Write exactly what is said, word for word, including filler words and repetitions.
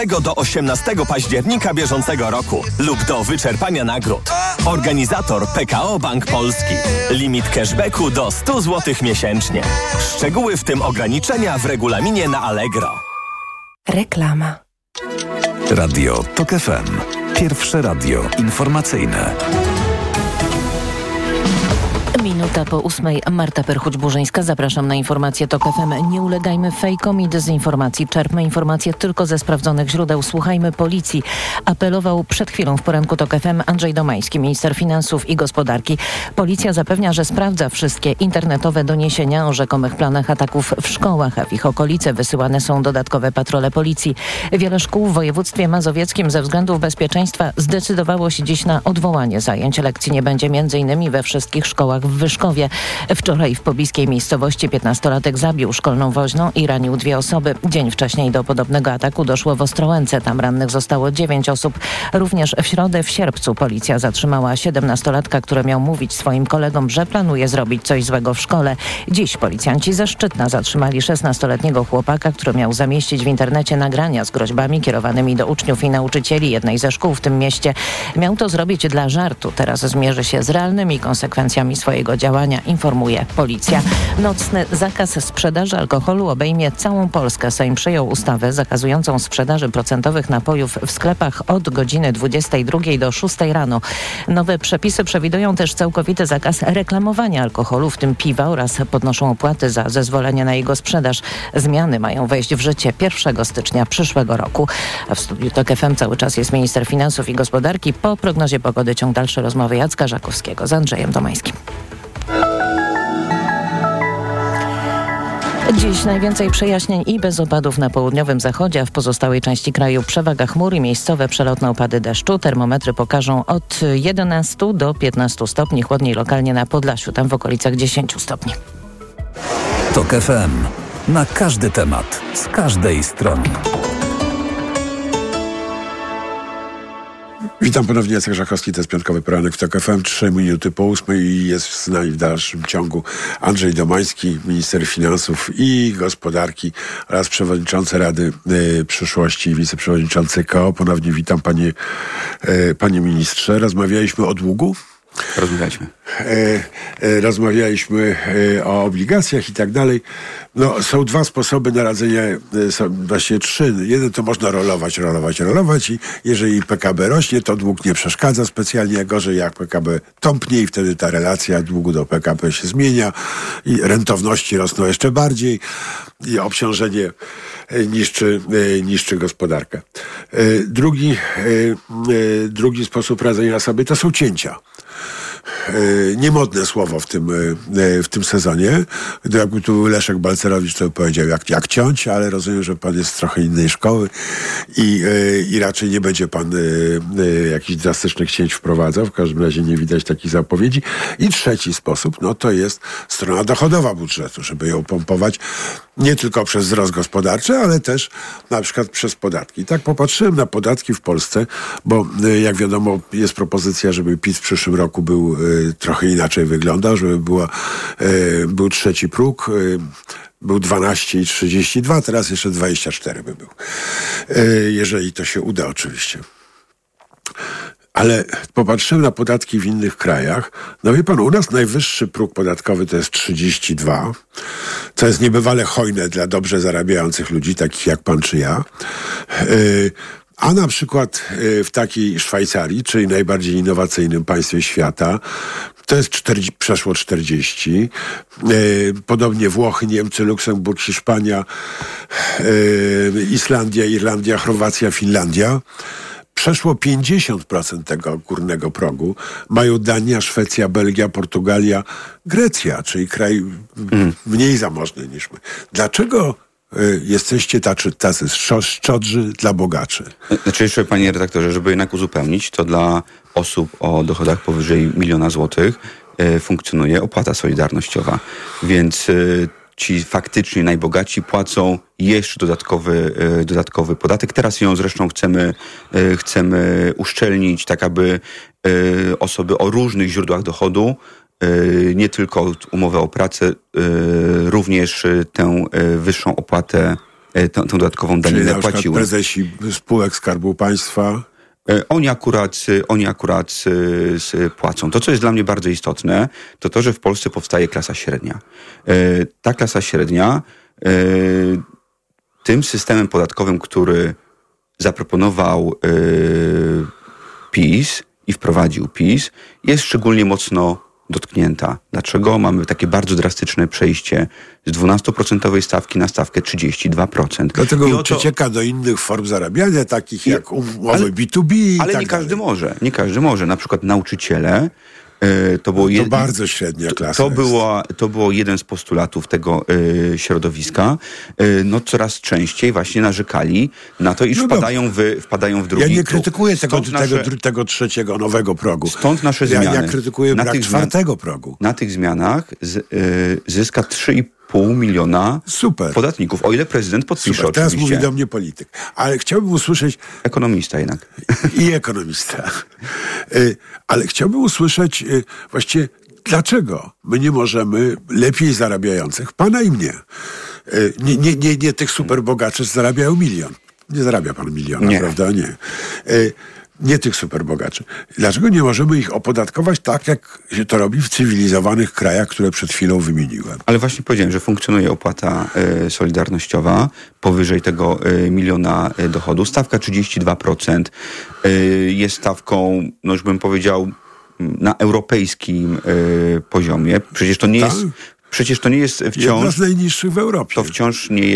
do osiemnastego października bieżącego roku lub do wyczerpania nagród. Organizator P K O Bank Polski. Limit cashbacku do sto złotych miesięcznie. Szczegóły w tym ograniczenia w regulaminie na Allegro. Reklama. Radio TOK F M. Pierwsze radio informacyjne. Minuta po ósmej. Marta Perchuć-Burzyńska. Zapraszam na informacje TOK F M. Nie ulegajmy fejkom i dezinformacji. Czerpmy informacje tylko ze sprawdzonych źródeł. Słuchajmy policji. Apelował przed chwilą w poranku TOK F M Andrzej Domański, minister finansów i gospodarki. Policja zapewnia, że sprawdza wszystkie internetowe doniesienia o rzekomych planach ataków w szkołach, a w ich okolice wysyłane są dodatkowe patrole policji. Wiele szkół w województwie mazowieckim ze względów bezpieczeństwa zdecydowało się dziś na odwołanie zajęć. Lekcji nie będzie między innymi we wszystkich szkołach w Wyszkowie. Wczoraj w pobliskiej miejscowości piętnastolatek zabił szkolną woźną i ranił dwie osoby. Dzień wcześniej do podobnego ataku doszło w Ostrołęce. Tam rannych zostało dziewięć osób. Również w środę w Sierpcu policja zatrzymała siedemnastolatka, który miał mówić swoim kolegom, że planuje zrobić coś złego w szkole. Dziś policjanci ze Szczytna zatrzymali szesnastoletniego chłopaka, który miał zamieścić w internecie nagrania z groźbami kierowanymi do uczniów i nauczycieli jednej ze szkół w tym mieście. Miał to zrobić dla żartu. Teraz zmierzy się z realnymi konsekwencjami swojego działania, informuje policja. Nocny zakaz sprzedaży alkoholu obejmie całą Polskę. Sejm przyjął ustawę zakazującą sprzedaży procentowych napojów w sklepach od godziny dwudziestej drugiej do szóstej rano. Nowe przepisy przewidują też całkowity zakaz reklamowania alkoholu, w tym piwa, oraz podnoszą opłaty za zezwolenie na jego sprzedaż. Zmiany mają wejść w życie pierwszego stycznia przyszłego roku. A w studiu TOK F M cały czas jest minister finansów i gospodarki. Po prognozie pogody ciąg dalszy rozmowy Jacka Żakowskiego z Andrzejem Domańskim. Dziś najwięcej przejaśnień i bez opadów na południowym zachodzie, a w pozostałej części kraju przewaga chmur i miejscowe przelotne opady deszczu. Termometry pokażą od jedenastu do piętnastu stopni, chłodniej lokalnie na Podlasiu, tam w okolicach dziesięciu stopni. TOK F M. Na każdy temat, z każdej strony. Witam ponownie, Jacek Żakowski, to jest piątkowy poranek w TOK F M, trzy minuty po ósmej i jest z nami w dalszym ciągu Andrzej Domański, minister finansów i gospodarki oraz przewodniczący Rady y, Przyszłości i wiceprzewodniczący K O. Ponownie witam, panie, y, panie ministrze. Rozmawialiśmy o długu. Rozmawialiśmy. E, e, rozmawialiśmy e, o obligacjach i tak dalej. No, są dwa sposoby na radzenie, e, są właściwie trzy. Jeden to można rolować, rolować, rolować i jeżeli P K B rośnie, to dług nie przeszkadza specjalnie. Gorzej jak P K B tąpnie i wtedy ta relacja długu do P K B się zmienia i rentowności rosną jeszcze bardziej i obciążenie e, niszczy, e, niszczy gospodarkę. E, drugi, e, e, drugi sposób radzenia sobie to są cięcia. Niemodne słowo w tym, w tym sezonie. Gdy jakby tu Leszek Balcerowicz to powiedział, jak, jak ciąć, ale rozumiem, że pan jest z trochę innej szkoły i, i raczej nie będzie pan jakichś drastycznych cięć wprowadzał. W każdym razie nie widać takich zapowiedzi. I trzeci sposób, no to jest strona dochodowa budżetu, żeby ją pompować nie tylko przez wzrost gospodarczy, ale też na przykład przez podatki. Tak popatrzyłem na podatki w Polsce, bo jak wiadomo jest propozycja, żeby PiS w przyszłym roku był y, trochę inaczej wyglądał, żeby była, y, był trzeci próg, y, był dwanaście i trzydzieści dwa, teraz jeszcze dwadzieścia cztery by był. Y, jeżeli to się uda oczywiście. Ale popatrzyłem na podatki w innych krajach. No wie pan, u nas najwyższy próg podatkowy to jest trzydzieści dwa. To jest niebywale hojne dla dobrze zarabiających ludzi, takich jak pan czy ja. Yy, A na przykład w takiej Szwajcarii, czyli najbardziej innowacyjnym państwie świata, to jest czterdzieści, przeszło czterdzieści. Podobnie Włochy, Niemcy, Luksemburg, Hiszpania, Islandia, Irlandia, Chorwacja, Finlandia. Przeszło pięćdziesiąt procent tego górnego progu mają Dania, Szwecja, Belgia, Portugalia, Grecja, czyli kraj mniej zamożny niż my. Dlaczego jesteście tacy, tacy szczodrzy dla bogaczy? Znaczy jeszcze, panie redaktorze, żeby jednak uzupełnić, to dla osób o dochodach powyżej miliona złotych y, funkcjonuje opłata solidarnościowa. Więc y, ci faktycznie najbogaci płacą jeszcze dodatkowy, y, dodatkowy podatek. Teraz ją zresztą chcemy, y, chcemy uszczelnić, tak aby y, osoby o różnych źródłach dochodu, nie tylko umowę o pracę, również tę wyższą opłatę e, tą, tą dodatkową Czyli daninę na przykład płaciły. prezesi spółek Skarbu Państwa. E, Oni akurat, e, oni akurat e, s- płacą. To, co jest dla mnie bardzo istotne, to to, że w Polsce powstaje klasa średnia. E, Ta klasa średnia e, tym systemem podatkowym, który zaproponował e, PiS i wprowadził PiS, jest szczególnie mocno dotknięta. Dlaczego? Mamy takie bardzo drastyczne przejście z dwunastoprocentowej stawki na stawkę trzydzieści dwa procent. Dlatego I oto- przecieka do innych form zarabiania, takich I- jak umowy ale- B dwa B i Ale tak nie każdy dalej. może. Nie każdy może. Na przykład nauczyciele, e, to było... To jed- bardzo średnia to, klasa to, jest. było, to było jeden z postulatów tego e, środowiska. E, no coraz częściej właśnie narzekali na to, iż No wpadają, w, wpadają w drugi Ja nie próg. krytykuję tego, Stąd tego, nasze- dru- tego trzeciego nowego progu. Stąd nasze ja, zmiany. Ja krytykuję Na brak tych zmian- czwartego progu. Na tych zmianach z, e, zyska trzy i pół miliona Super. podatników, o ile prezydent podpisze Super. Teraz oczywiście. mówi do mnie polityk. Ale chciałbym usłyszeć Ekonomista jednak. i ekonomista. Y, Ale chciałbym usłyszeć y, właściwie, dlaczego my nie możemy lepiej zarabiających, pana i mnie, y, nie, nie, nie, nie tych superbogaczy zarabiają milion. Nie zarabia pan miliona, Nie. prawda? Nie. Y, Nie tych superbogaczy. Dlaczego nie możemy ich opodatkować tak, jak się to robi w cywilizowanych krajach, które przed chwilą wymieniłem? Ale właśnie powiedziałem, że funkcjonuje opłata e, solidarnościowa powyżej tego e, miliona e, dochodu. Stawka trzydzieści dwa procent e, jest stawką, no już bym powiedział, m, na europejskim e, poziomie. Przecież to nie Tak. jest, przecież to nie jest Jedna wciąż, z najniższych w Europie. to wciąż nie